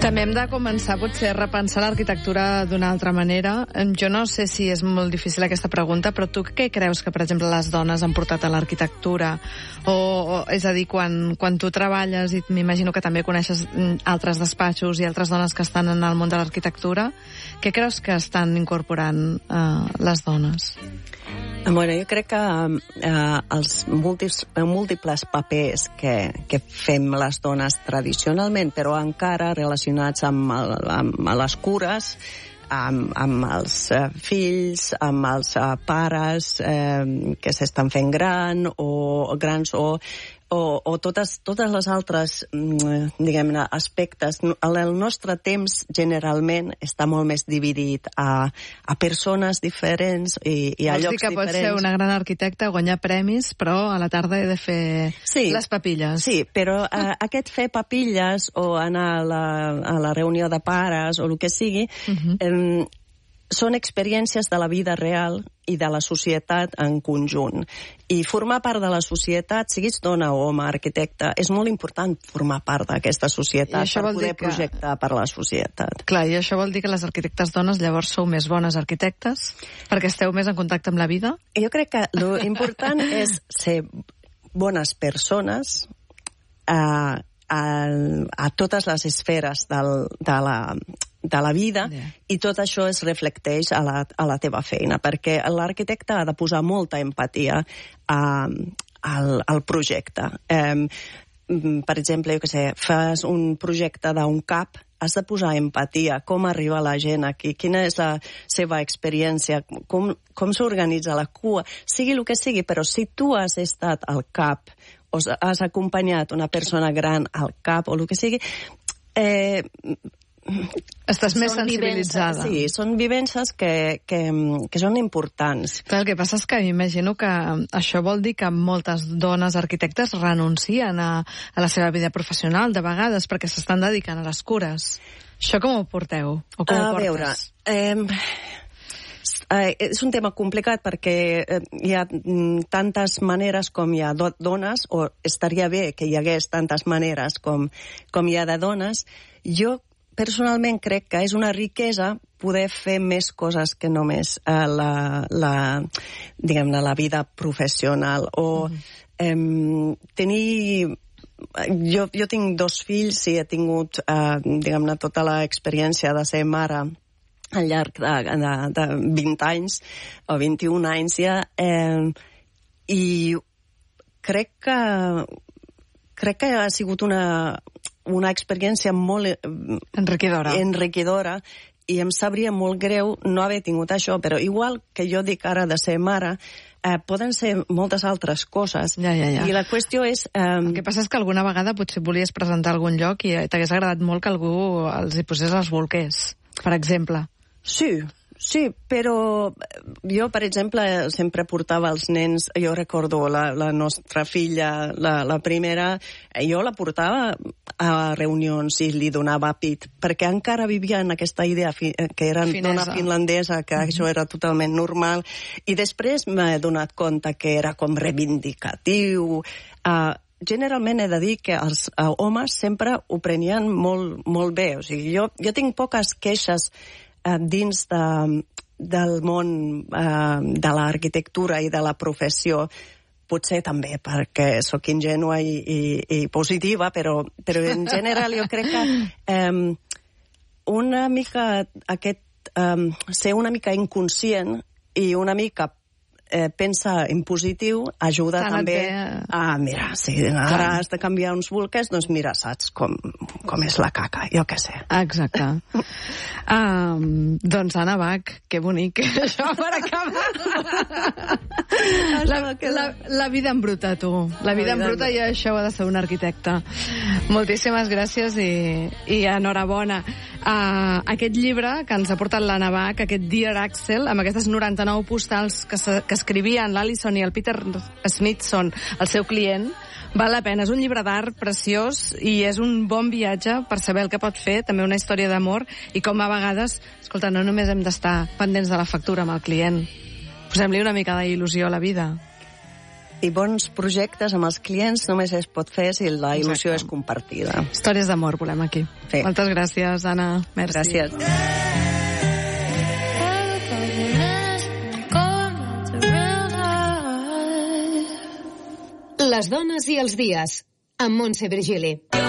També hem de començar potser a repensar l'arquitectura d'una altra manera. Jo no sé si és molt difícil aquesta pregunta, però tu què creus que, per exemple, les dones han portat a l'arquitectura? És a dir, quan tu treballes, i m'imagino que també coneixes altres despatxos i altres dones que estan en el món de l'arquitectura, què creus que estan incorporant les dones? Bueno, jo crec que els múltiples papers que fem les dones tradicionalment, però encara relacionats amb les cures, amb els fills, amb els pares que s'estan fent grans o totes les altres, diguem-ne, aspectes. El nostre temps generalment està molt més dividit a persones diferents i a llocs diferents. Vols dir que pots ser una gran arquitecta, guanyar premis, però a la tarda he de fer les papilles. Sí, però aquest fer papilles o anar a la reunió de pares o el que sigui, són experiències de la vida real i de la societat en conjunt. I formar part de la societat, siguis dona o home arquitecte, és molt important formar part d'aquesta societat per poder projectar per la societat. Clar, i això vol dir que les arquitectes dones llavors sou més bones arquitectes? Perquè esteu més en contacte amb la vida? Jo crec que l'important és ser bones persones a totes les esferes de la vida, i tot això es reflecteix a la teva feina, perquè l'arquitecte ha de posar molta empatia al projecte. Per exemple, jo què sé, fas un projecte d'un CAP, has de posar empatia, com arriba la gent aquí, quina és la seva experiència, com s'organitza la cua, sigui el que sigui, però si tu has estat al CAP o has acompanyat una persona gran al CAP o el que sigui, estàs més sensibilitzada. Sí, són vivències que són importants. Clar, el que passa és que m'imagino que això vol dir que moltes dones arquitectes renuncien a la seva vida professional, de vegades, perquè s'estan dedicant a les cures. Això com ho porteu? O com ho portes? És un tema complicat perquè hi ha tantes maneres com hi ha dones, o estaria bé que hi hagués tantes maneres com hi ha de dones. Jo personalment crec que és una riquesa poder fer més coses que només diguem-ne, la vida professional. O tenir... Jo tinc 2 fills i he tingut, diguem-ne, tota l'experiència de ser mare al llarg de 20 anys o 21 anys ja, i crec que ha sigut una experiència molt enriquidora, i em sabria molt greu no haver tingut això, però igual que jo dic ara de ser mare, poden ser moltes altres coses. Ja. I la qüestió és... El que passa és que alguna vegada potser volies presentar a algun lloc i t'hagués agradat molt que algú els hi posés els bolquers, per exemple. Sí, però jo, per exemple, sempre portava els nens, jo recordo la nostra filla, la primera, jo la portava a reunions i li donava pit, perquè encara vivia en aquesta idea que era dona finlandesa, que això era totalment normal, i després m'he donat compte que era com reivindicatiu. Generalment he de dir que els homes sempre ho prenien molt, molt bé. O sigui, jo tinc poques queixes dins del món de l'arquitectura i de la professió, potser també perquè sóc ingènua i positiva, però en general jo crec que una mica ser una mica inconscient i una mica pensa en positiu ajuda també mira, si ara has de canviar uns bolquers, doncs mira, saps com és la caca, jo què sé. Exacte. Doncs Anna Bach, que bonic això per acabar. La vida en bruta, tu. La vida en bruta, i això ho ha de ser un arquitecte. Moltíssimes gràcies i enhorabona. Aquest llibre que ens ha portat l'Anna Bach, aquest Dear Axel, amb aquestes 99 postals que escrivien l'Alison i el Peter Smithson, el seu client, val la pena. És un llibre d'art preciós i és un bon viatge per saber el que pot fer, també una història d'amor, i com a vegades, escolta, no només hem d'estar pendents de la factura amb el client, posem-li una mica d'il·lusió a la vida. I bons projectes amb els clients només es pot fer si la il·lusió és compartida. Històries d'amor volem aquí. Sí. Moltes gràcies, Anna. Merci. Gràcies. Les dones i els dies, amb Montse Virgili.